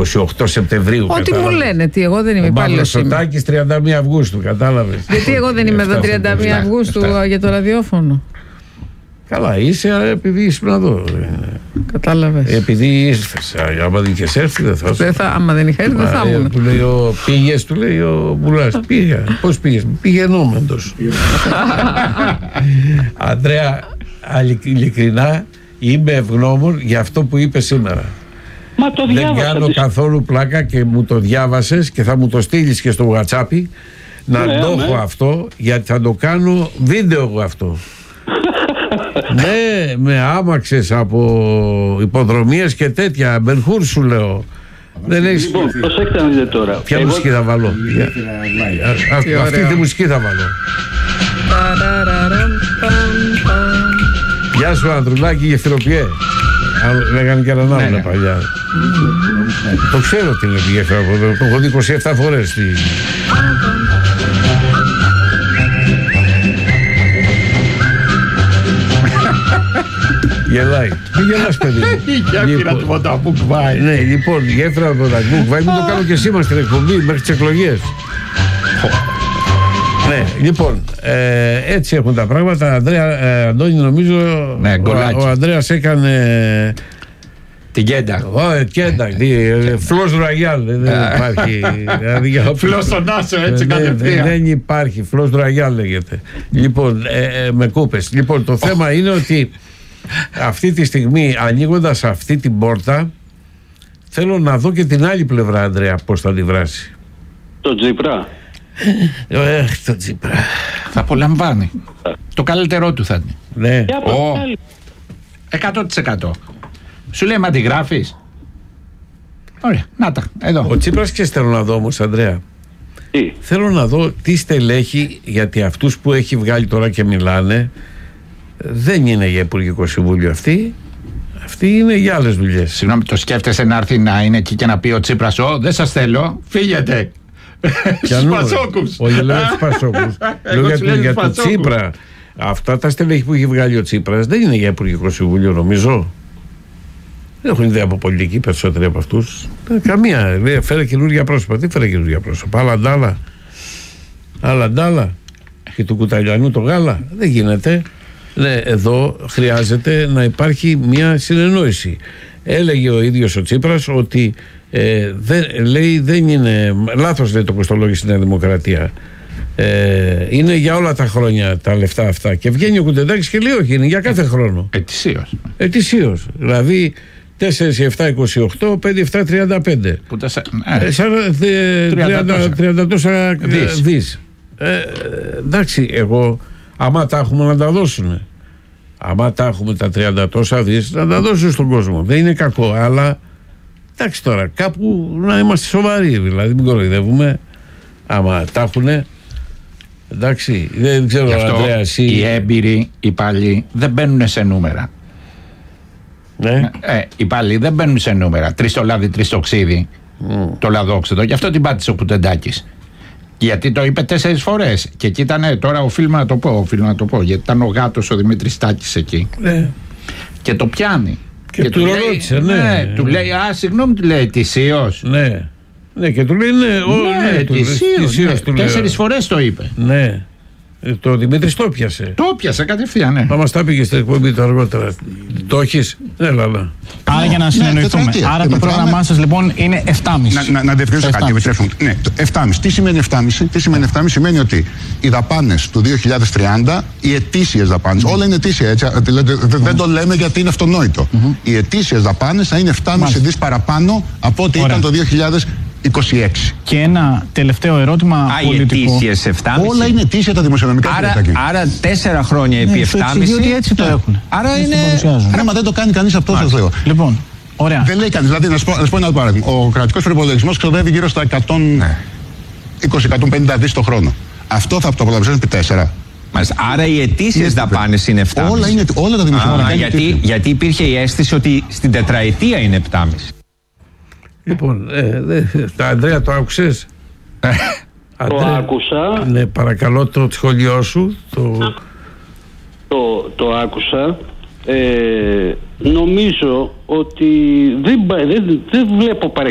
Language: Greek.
28 Σεπτεμβρίου. Ό,τι κατάλαβες. μου λένε, τι, εγώ δεν είμαι υπάλληλος. Ο Μαυροσωτάκης 31 Αυγούστου, κατάλαβες. Γιατί εγώ δεν είμαι εδώ 31 Αυγούστου για το ραδιόφωνο. Καλά, είσαι επειδή ήσουν εδώ. Κατάλαβες. Επειδή ήρθες. Άμα δεν είχες έρθει, δεν θα σου. Άμα δεν είχα έρθει, δεν θα ήμουν. Του λέει πήγες, του λέει ο Μπουλάς. Πήγα. Πώς πήγες? Πηγαινόμενος. Ανδρέα, ειλικρινά είμαι ευγνώμων για αυτό που είπε σήμερα. Μα το δεν κάνω καθόλου πλάκα και μου το διάβασες και θα μου το στείλεις και στο WhatsApp να το έχω αυτό, γιατί θα το κάνω βίντεο εγώ αυτό. Ναι, με άμαξες από υποδρομίες και τέτοια. Μπενχούρ σου λέω. Δεν έχεις... Λοιπόν, προσέξτε να δείτε τώρα. Ποια μουσική θα βάλω? Αυτή τη μουσική θα βάλω. Γεια σου Ανδρουλάκη, γεφυροποιέ. Λέγανε και έναν άλλο παλιά. Το ξέρω τι είναι η γεφυροποιέ. Το έχω δει 27 φορές. Γελάει. Μην γελάς, παιδί. Η γέφυρα του Βοταμπούκ Βάη. Ναι, λοιπόν, η γέφυρα του Βοταμπούκ Βάη. Μην το κάνω και σήμερα στην εκπομπή μέχρι τις εκλογές. Ναι, λοιπόν, έτσι έχουν τα πράγματα. Αντώνη, νομίζω ο Ανδρέας έκανε την Κέντα. Κέντα, Φλος Ραγιάλ. Δεν υπάρχει. Φλος στον Άσο, έτσι κατευθείαν. Δεν υπάρχει. Φλος Ραγιάλ λέγεται. Λοιπόν, με κούπες. Λοιπόν, το θέμα είναι ότι αυτή τη στιγμή, ανοίγοντας αυτή την πόρτα, θέλω να δω και την άλλη πλευρά, Ανδρέα, πώς θα αντιδράσει. Το Τσίπρα. Το Τσίπρα. Θα απολαμβάνει. Το καλύτερό του θα είναι. Ναι. 100%. Σου λέει, μα τη γράφεις? Ωραία, να τα, εδώ. Ο Τσίπρας και θέλω να δω όμως, Ανδρέα. Τι? Θέλω να δω τι στελέχη, γιατί αυτούς που έχει βγάλει τώρα και μιλάνε δεν είναι για Υπουργικό Συμβούλιο αυτοί. Αυτοί είναι για άλλες δουλειές. Συγγνώμη, το σκέφτεσαι να έρθει να είναι εκεί και να πει ο Τσίπρας, δεν σας θέλω, φύγετε. Στους Πασόκους. Όχι, λέω στους Πασόκους. Λέω για το Τσίπρα. Αυτά τα στελέχη που έχει βγάλει ο Τσίπρας δεν είναι για Υπουργικό Συμβούλιο, νομίζω. Δεν έχουν ιδέα από πολιτική περισσότεροι από αυτούς. Καμία. Φέρε καινούργια πρόσωπα. Τι φέρε καινούργια πρόσωπα? Άλλα ντάλα. Και του Κουταλιανού το γάλα. Δεν γίνεται. Ναι, εδώ χρειάζεται να υπάρχει μια συνεννόηση. Έλεγε ο ίδιος ο Τσίπρας ότι δεν είναι λάθος, λέει, το κοστολόγιο στη Νέα Δημοκρατία. Είναι για όλα τα χρόνια τα λεφτά αυτά. Και βγαίνει ο Κουτεντάκης και λέει όχι, είναι για κάθε χρόνο. Ετησίως. Δηλαδή 4-7-28, 5-7-35. 30 τόσα δις. Εντάξει, εγώ άμα τα έχουμε να τα δώσουν. Άμα τα έχουμε τα 30 τόσα δις, να τα δώσουν στον κόσμο. Δεν είναι κακό, αλλά εντάξει τώρα, κάπου να είμαστε σοβαροί. Δηλαδή, μην κοροϊδεύουμε. Άμα τα έχουνε. Εντάξει, δεν ξέρω, Ανδρέα, εσύ. Οι έμπειροι, οι παλιοί, δεν μπαίνουν σε νούμερα. Ναι. Οι παλιοί δεν μπαίνουν σε νούμερα. 3 το λάδι, 3 το ξύδι. Το λαδόξιδο. Γι' αυτό την πάτησε ο Κουτεντάκης. Γιατί το είπε 4 φορές. Και εκεί ήταν, τώρα οφείλουμε να το πω, γιατί ήταν ο γάτος ο Δημήτρης Τάκης εκεί. Ναι. Και το πιάνει. Και του ρώτησε, ναι. Του λέει, συγγνώμη, του λέει, ετησίως. Ναι. Ναι, και του λέει, ετησίως. 4 φορές το είπε. Ναι. Το Δημήτρης το πιάσε. Το πιάσε κατευθείαν, ναι. Θα μας τα πήγε στην εκπομπή το αργότερα. Το έχεις? Έλα. Άρα για να συνεννοηθούμε. Άρα το πρόγραμμά σας λοιπόν είναι 7,5. Να διευκρινίσω κάτι, επιτρέψτε μου. Ναι, 7,5. Τι σημαίνει 7,5? Τι σημαίνει 7,5? Σημαίνει ότι οι δαπάνες του 2030, οι ετήσιες δαπάνες, όλα είναι ετήσια, έτσι. Δεν το λέμε γιατί είναι αυτονόητο. Οι ετήσιες δαπάνες θα είναι 7,5 δις παραπάνω από ό,τι ήταν το 2026. Και ένα τελευταίο ερώτημα πολιτικό. Όλα είναι ετήσια τα δημοσιονομικά. Άρα 4 χρόνια επί 7,5. Διότι έτσι το έχουν. Άρα είναι. Μα δεν το κάνει κανείς αυτό, σας λέω. Λοιπόν, ωραία. Δεν λέει κανείς. Δηλαδή, να σου πω ένα άλλο παράδειγμα. Ο κρατικός προϋπολογισμός ξοδεύει γύρω στα 120-150 δις το χρόνο. Αυτό θα το πολλαπλασιάσουμε επί 4. Άρα οι ετήσιες δαπάνες είναι 7,5. Όλα τα δημοσιονομικά. Γιατί υπήρχε η αίσθηση ότι στην τετραετία είναι 7,5. Λοιπόν, Ανδρέα, το άκουσες? Το άκουσα. Ναι, παρακαλώ το σχολείο σου. Το άκουσα. Νομίζω ότι δεν βλέπω